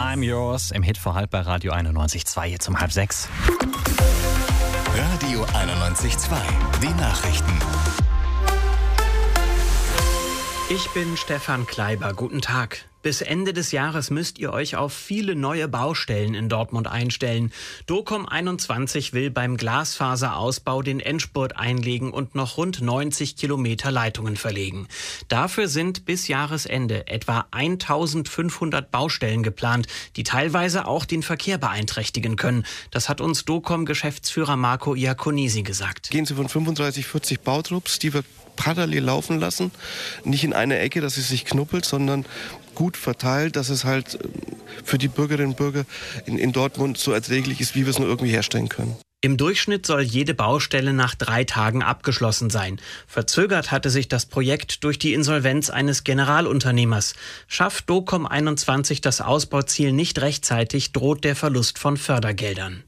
I'm Yours im Hit vor halb bei Radio 91.2 jetzt um 5:30. Radio 91.2, die Nachrichten. Ich bin Stefan Kleiber. Guten Tag. Bis Ende des Jahres müsst ihr euch auf viele neue Baustellen in Dortmund einstellen. DOCOM21 will beim Glasfaserausbau den Endspurt einlegen und noch rund 90 Kilometer Leitungen verlegen. Dafür sind bis Jahresende etwa 1500 Baustellen geplant, die teilweise auch den Verkehr beeinträchtigen können. Das hat uns DOCOM-Geschäftsführer Marco Iaconisi gesagt. Gehen Sie von 35, 40 Bautrupps, die wir parallel laufen lassen, nicht in eine Ecke, dass es sich knuppelt, sondern gut verteilt, dass es halt für die Bürgerinnen und Bürger in Dortmund so erträglich ist, wie wir es nur irgendwie herstellen können. Im Durchschnitt soll jede Baustelle nach 3 Tagen abgeschlossen sein. Verzögert hatte sich das Projekt durch die Insolvenz eines Generalunternehmers. Schafft DOCOM21 das Ausbauziel nicht rechtzeitig, droht der Verlust von Fördergeldern.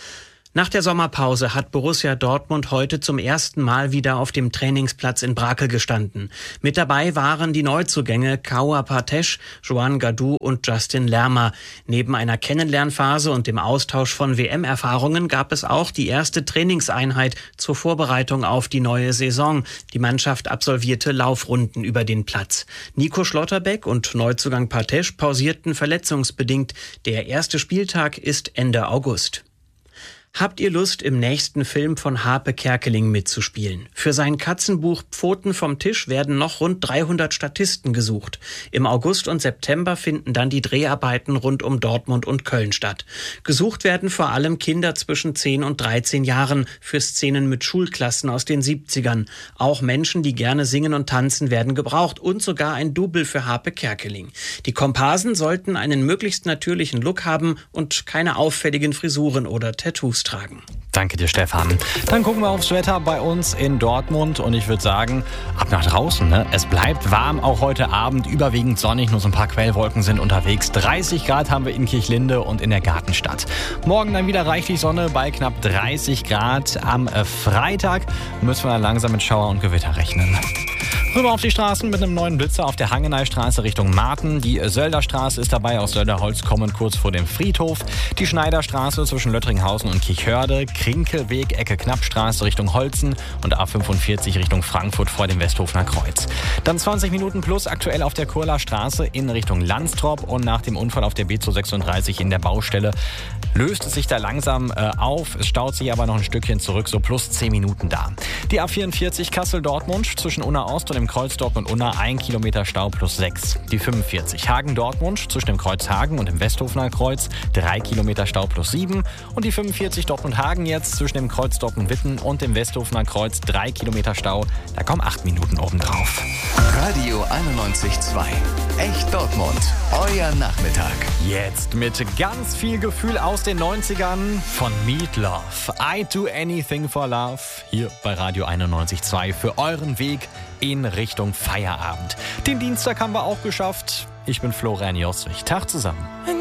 Nach der Sommerpause hat Borussia Dortmund heute zum ersten Mal wieder auf dem Trainingsplatz in Brakel gestanden. Mit dabei waren die Neuzugänge Kaua Patesch, Joan Gadou und Justin Lerma. Neben einer Kennenlernphase und dem Austausch von WM-Erfahrungen gab es auch die erste Trainingseinheit zur Vorbereitung auf die neue Saison. Die Mannschaft absolvierte Laufrunden über den Platz. Nico Schlotterbeck und Neuzugang Patesch pausierten verletzungsbedingt. Der erste Spieltag ist Ende August. Habt ihr Lust, im nächsten Film von Harpe Kerkeling mitzuspielen? Für sein Katzenbuch Pfoten vom Tisch werden noch rund 300 Statisten gesucht. Im August und September finden dann die Dreharbeiten rund um Dortmund und Köln statt. Gesucht werden vor allem Kinder zwischen 10 und 13 Jahren für Szenen mit Schulklassen aus den 70ern. Auch Menschen, die gerne singen und tanzen, werden gebraucht und sogar ein Double für Harpe Kerkeling. Die Komparsen sollten einen möglichst natürlichen Look haben und keine auffälligen Frisuren oder Tattoos tragen. Danke dir, Stefan. Dann gucken wir aufs Wetter bei uns in Dortmund und ich würde sagen, ab nach draußen. Ne? Es bleibt warm, auch heute Abend überwiegend sonnig, nur so ein paar Quellwolken sind unterwegs. 30 Grad haben wir in Kirchlinde und in der Gartenstadt. Morgen dann wieder reichlich Sonne bei knapp 30 Grad. Am Freitag müssen wir langsam mit Schauer und Gewitter rechnen. Rüber auf die Straßen mit einem neuen Blitzer auf der Hangeneystraße Richtung Marten. Die Sölderstraße ist dabei aus Sölderholz kommend kurz vor dem Friedhof. Die Schneiderstraße zwischen Löttringhausen und Kirchhörde. Krinkelweg, Ecke Knappstraße Richtung Holzen und A45 Richtung Frankfurt vor dem Westhofener Kreuz. Dann 20 Minuten plus aktuell auf der Kurler Straße in Richtung Landstrop und nach dem Unfall auf der B236 in der Baustelle löst es sich da langsam auf. Es staut sich aber noch ein Stückchen zurück, so plus 10 Minuten da. Die A44 Kassel-Dortmund zwischen Unna Ost und dem Kreuz Dortmund Unna 1 Kilometer Stau plus 6. Die 45 Hagen-Dortmund zwischen dem Kreuz Hagen und dem Westhofener Kreuz 3 Kilometer Stau plus 7. Und die 45 Dortmund-Hagen jetzt zwischen dem Kreuz Dortmund-Witten und dem Westhofener Kreuz 3 Kilometer Stau. Da kommen 8 Minuten obendrauf. Radio 91.2, echt Dortmund, euer Nachmittag. Jetzt mit ganz viel Gefühl aus den 90ern von Meat Love. I do anything for love. Hier bei Radio 91.2 für euren Weg in Richtung Feierabend. Den Dienstag haben wir auch geschafft. Ich bin Florian Joswig. Tag zusammen.